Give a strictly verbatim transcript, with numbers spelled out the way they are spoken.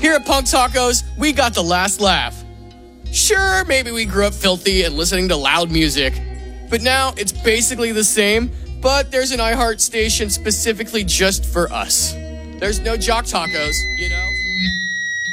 Here at Punk Tacos, we got the last laugh. Sure, maybe we grew up filthy and listening to loud music, but now it's basically the same, but there's an iHeart station specifically just for us. There's no jock tacos, you know?